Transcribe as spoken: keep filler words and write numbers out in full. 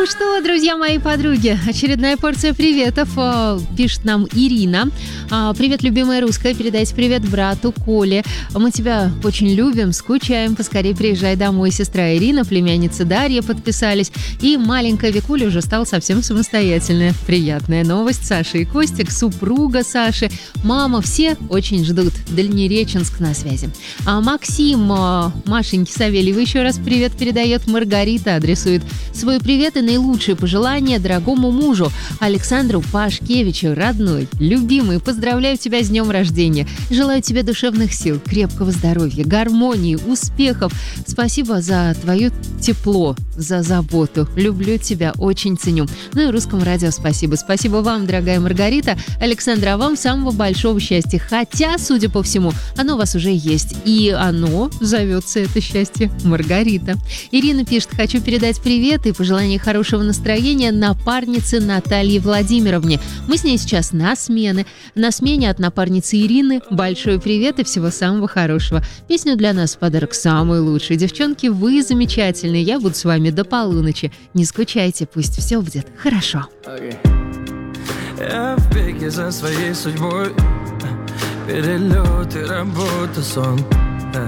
что, друзья мои подруги, очередная порция приветов. э, Пишет нам Ирина. А, Привет, любимая русская, передайте привет брату Коле. Мы тебя очень любим, скучаем. Поскорее приезжай домой. Сестра Ирина, племянница Дарья подписались. И маленькая Викуля уже стала совсем самостоятельная. Приятная новость. Саша и Костик, супруга Саши, мама, все очень ждут. Дальнереченск на связи. А Максим, э, Машеньке Савельевой еще раз привет передает. Маргарита адресует свой привет и наилучшие пожелания дорогому мужу Александру Пашкевичу, родной, любимый. Поздравляю тебя с днем рождения. Желаю тебе душевных сил, крепкого здоровья, гармонии, успехов. Спасибо за твое тепло, за заботу. Люблю тебя, очень ценю. Ну и Русскому радио спасибо. Спасибо вам, дорогая Маргарита. Александра, а вам самого большого счастья. Хотя, судя по всему, оно у вас уже есть. И оно зовется, это счастье, Маргарита. Ирина пишет: хочу передать привет и пожелание хорошего настроения напарнице Наталье Владимировне. Мы с ней сейчас на смене. На смене от напарницы Ирины. Большой привет и всего самого хорошего. Песню для нас в подарок самый лучший. Девчонки, вы замечательные. Я буду с вами до полуночи. Не скучайте, пусть все будет хорошо. Okay. Я в беге за своей судьбой. Перелеты, работа, сон.